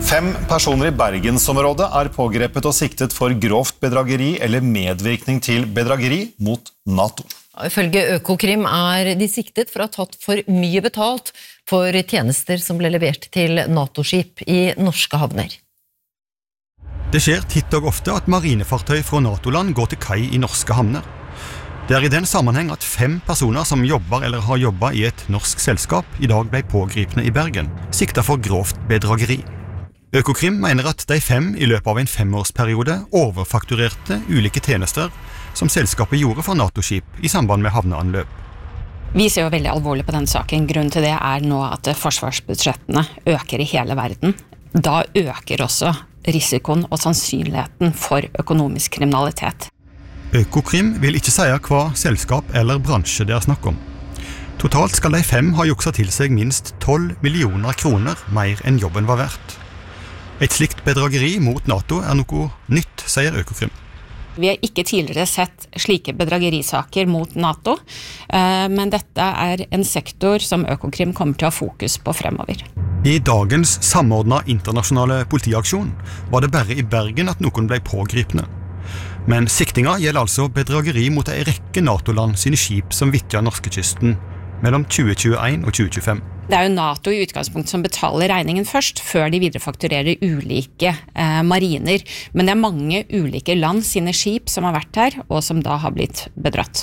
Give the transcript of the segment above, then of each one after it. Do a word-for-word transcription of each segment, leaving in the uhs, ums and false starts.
Fem personer i Bergensområdet er pågrepet og siktet for grovt bedrageri eller medvirkning til bedrageri mot NATO. Ifølge Økokrim er de siktet for å ha tatt for mye betalt for tjenester som ble levert til NATO-skip i norske havner. Det skjer titt og ofte at marinefartøy fra NATO-land går til kai i norske havner. Det er i den sammenheng at fem personer som jobber eller har jobbet i et norsk selskap i dag ble pågripne i Bergen, siktet for grovt bedrageri. Økokrim mener at de fem i løpet av en femårsperiode overfakturerte ulike tjenester som selskapet gjorde for NATO-skip i samband med havneanløp. Vi ser jo veldig alvorlig på den saken. Grunnen til det er nå at forsvarsbudsjettene øker i hele verden. Da øker også risikoen og sannsynligheten for økonomisk kriminalitet. Økokrim vil ikke si hva selskap eller bransje det er snakk om. Totalt skal de fem ha jukset til seg minst tolv millioner kroner mer enn jobben var verdt. Et slikt bedrageri mot NATO er noe nytt, sier Økokrim. Vi har ikke tidligere sett slike bedragerisaker mot NATO, men dette er en sektor som Økokrim kommer til å ha fokus på fremover. I dagens samordnet internasjonale politiaksjon var det bare i Bergen at noen ble pågripne. Men siktinga gjelder altså bedrageri mot en rekke NATO-land sine skip som vittjer norskekysten mellom tjue tjueen og tjue tjuefem. Det er jo NATO i utgangspunktet som betaler regningen først, før de viderefakturerer ulike eh, mariner. Men det er mange ulike land sine skip som har vært her, og som da har blitt bedratt.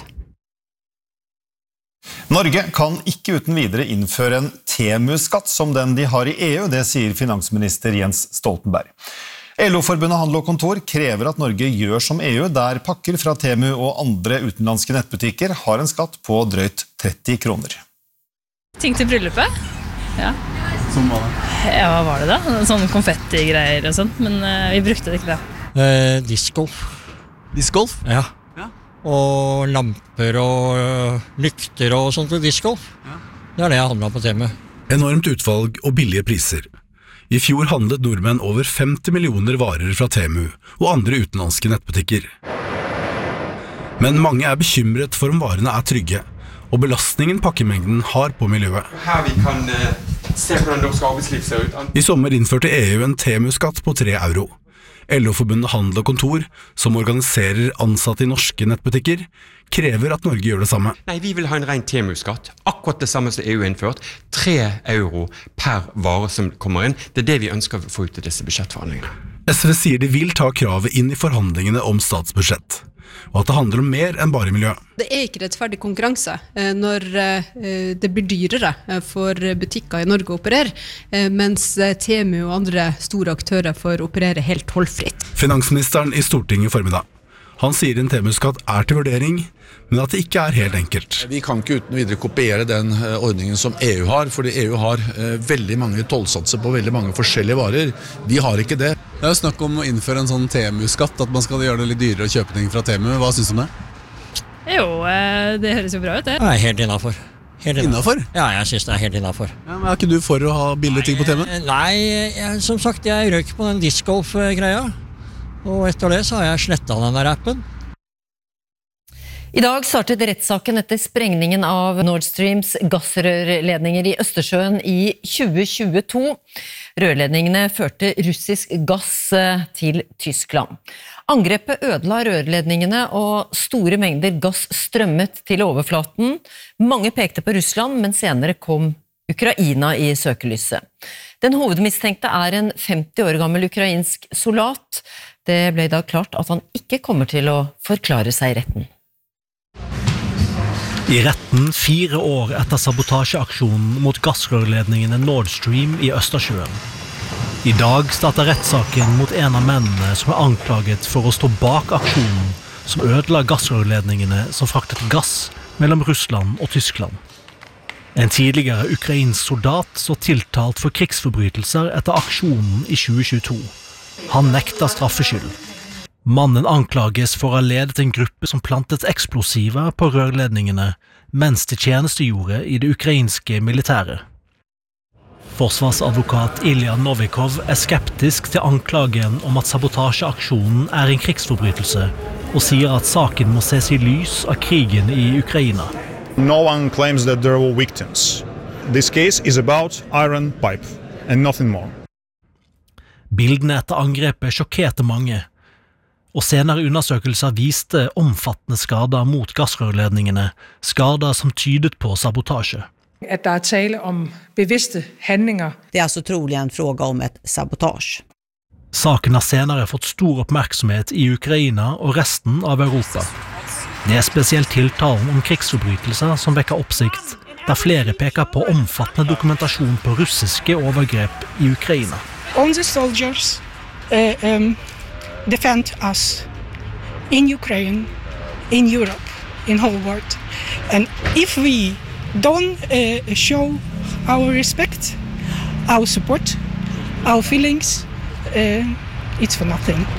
Norge kan ikke uten videre innføre en Temu-skatt som den de har i E U, det sier finansminister Jens Stoltenberg. L O-forbundet Handel og Kontor krever at Norge gjør som E U, der pakker fra Temu og andre utenlandske nettbutikker har en skatt på drøyt tretti kroner. Ting til bryllupet? Ja. Som hva da? Ja, hva var det da? Sånne konfetti-greier og sånt, men uh, vi brukte det ikke da. Eh, discgolf. Discgolf? Ja. Ja. Og lamper og uh, lykter og sånt til discgolf. Ja. Det er det jeg handler på Temu. Enormt utvalg og billige priser. I fjor handlet nordmenn over femti millioner varer fra Temu og andre utenlandske nettbutikker. Men mange er bekymret for om varene er trygge, og belastningen pakkemengden har på miljøet. Her vi kan uh, se hvordan norsk arbeidsliv ser ut. I sommer innførte E U en Temu-skatt på tre euro. L O-forbundet Handel og Kontor, som organiserer ansatte i norske nettbutikker, krever at Norge gjør det samme. Nei, vi vil ha en ren Temu-skatt. Akkurat det samme som E U innført. Tre euro per vare som kommer inn. Det er det vi ønsker å få ut i disse budsjettforhandlingene. S V sier de vil ta kravet inn i forhandlingene om statsbudsjett, og at det handler om mer enn bare miljø. Det er ikke rettferdig konkurranse når det blir dyrere for butikker i Norge å operere, mens Temu og andre store aktører får operere helt tollfritt. Finansministeren i Stortinget i formiddag. Han sier en Temu-skatt er til vurdering, men at det ikke er helt enkelt. Vi kan ikke uten videre kopiere den ordningen som E U har, fordi E U har veldig mange tollsatser på veldig mange forskjellige varer. Vi har ikke det. Det er jo snakk om å innføre en sånn Temu-skatt, at man skal gjøre det litt dyrere å kjøpe ting fra Temu. Hva synes du om det? Jo, det høres jo bra ut det. Jeg er helt innenfor. Helt Innenfor? Ja, jeg synes det er helt innenfor. Ja, men er ikke du for å ha billige ting på Temu? Nei, jeg, som sagt, jeg røk på den discgolf-greia. Og etter det så har jeg slettet den der appen. I dag startet rettssaken etter sprengningen av Nord Streams gassrørledninger i Østersjøen i tjue tjueto. Rørledningene førte russisk gass til Tyskland. Angrepet ødela rørledningene, og store mengder gass strømmet til overflaten. Mange pekte på Russland, men senere kom Ukraina i søkelyset. Den hovedmistenkte er en femti år gammel ukrainsk soldat. Det ble da klart at han ikke kommer til å forklare seg i retten. I retten fire år etter sabotasjeaksjonen mot gassrørledningene Nord Stream i Østersjøen. I dag starter rettssaken mot en av mennene som er anklaget for å stå bak aksjonen som ødela gassrørledningene som fraktet gass mellom Russland og Tyskland. En tidligere ukrainsk soldat så tiltalt for krigsforbrytelser etter aksjonen i tjue tjueto. Han nekter straffskyld. Mannen anklages for å ha ledet en gruppe som plantet eksplosiver på rørledningene mens de tjenestegjorde i det ukrainske militæret. Forsvarsadvokat Ilja Novikov er skeptisk til anklagen om at sabotasjeaksjonen er en krigsforbrytelse, og sier at saken må ses i lys av krigen i Ukraina. No one claims that there were victims. This case is about iron pipe and nothing more. Bildene etter angrepet sjokkerte mange, og senere undersøkelser viste omfattende skader mot gassrørledningene, skader som tydet på sabotasje. At der er tale om bevidste handlinger. Det er altså trolig en fråga om et sabotage. Saken har senere fått stor oppmerksomhet i Ukraina og resten av Europa. Det er spesielt tiltalen om krigsforbrytelser som vekker oppsikt, der flere peker på omfattende dokumentasjon på russiske overgrep i Ukraina. All the soldiers uh, um, defend us in Ukraine, in Europe, in whole world. And if we don't uh, show our respect, our support, our feelings, uh, it's for nothing.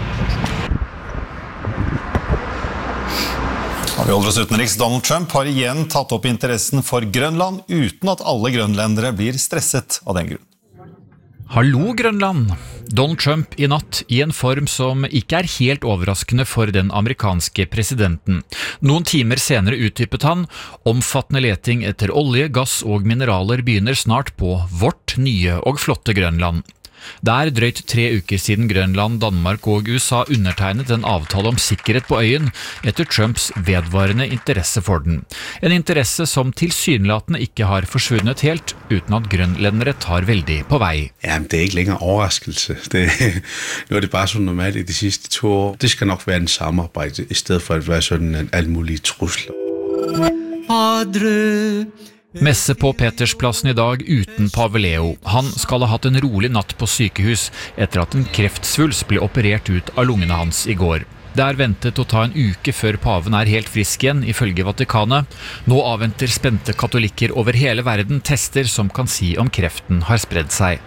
Vi holder oss utenriks. Donald Trump har igjen tatt opp interessen for Grønland, uten at alle grønlendere blir stresset av den grunn. Hallo Grønland! Donald Trump i natt i en form som ikke er helt overraskende for den amerikanske presidenten. Noen timer senere utdypet han, omfattende leting etter olje, gass og mineraler begynner snart på vårt nye og flotte Grønland. Det er drøyt tre uker siden Grønland, Danmark og U S A undertegnet en avtale om sikkerhet på øyen etter Trumps vedvarende interesse for den. En interesse som tilsynelatende ikke har forsvunnet helt, uten at grønlendere tar veldig på vei. Ja, det er ikke længere overraskelse. Det, nu er det bare så normalt i de sidste to år. Det skal nok være en samarbejde, i stedet for at være sådan en alle mulige trusler. Padre... Messe på Petersplassen i dag uten Pave Leo. Han skal ha hatt en rolig natt på sykehus etter at en kreftsvulst ble operert ut av lungene hans i går. Det er ventet å ta en uke før paven er helt frisk igjen, ifølge Vatikanet. Nå avventer spente katolikker over hele verden tester som kan si om kreften har spredd seg.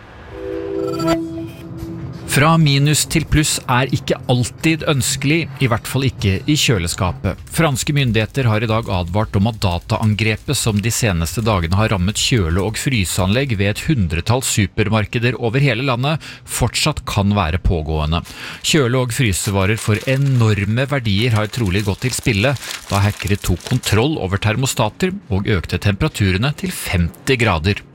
Fra minus til pluss er ikke alltid ønskelig, i hvert fall ikke i kjøleskapet. Franske myndigheter har i dag advart om at dataangrepet som de seneste dagene har rammet kjøle- og fryseanlegg ved et hundretall supermarkeder over hele landet, fortsatt kan være pågående. Kjøle- og frysevarer for enorme verdier har trolig gått til spille, da hackere tok kontroll over termostater og økte temperaturene til femti grader.